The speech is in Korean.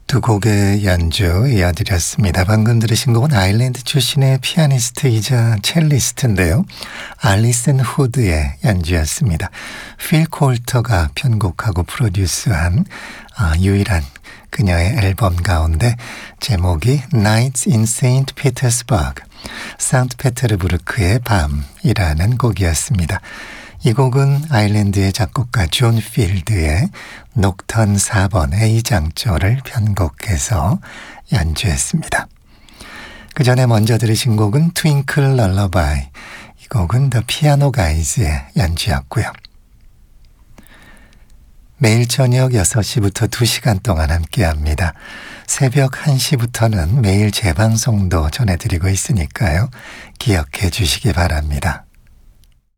두 곡의 연주 이어드렸습니다. 방금 들으신 곡은 아일랜드 출신의 피아니스트이자 첼리스트인데요. 알리슨 후드의 연주였습니다. 필 콜터가 편곡하고 프로듀스한 유일한 그녀의 앨범 가운데 제목이 Nights in St. Petersburg, 상트페테르부르크의 밤이라는 곡이었습니다. 이 곡은 아일랜드의 작곡가 존 필드의 녹턴 4번 A장조를 편곡해서 연주했습니다. 그 전에 먼저 들으신 곡은 트윙클 럴러바이, 이 곡은 더 피아노 가이즈의 연주였고요. 매일 저녁 6시부터 2시간 동안 함께합니다. 새벽 1시부터는 매일 재방송도 전해드리고 있으니까요. 기억해 주시기 바랍니다.